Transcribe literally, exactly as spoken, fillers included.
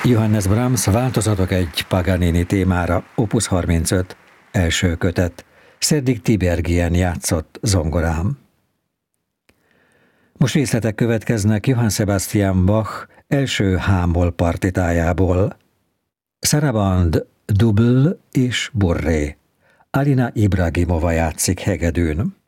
Johannes Brahms változatok egy Paganini témára, opus harmincöt, első kötet, Szedrik Tiberghien játszott zongorám. Most részletek következnek Johann Sebastian Bach első hámol partitájából. Saraband, Double és Bourrée. Alina Ibragimova játszik hegedűn.